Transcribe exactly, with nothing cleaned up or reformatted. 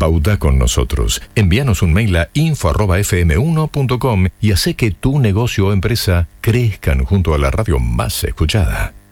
Pauta con nosotros. Envíanos un mail a info arroba f m uno punto com y hace que tu negocio o empresa crezcan junto a la radio más escuchada.